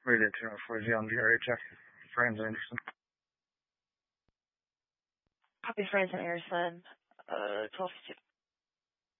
Radio 240 on the RHF. Franz Anderson. Copy, Franz Anderson. 1252.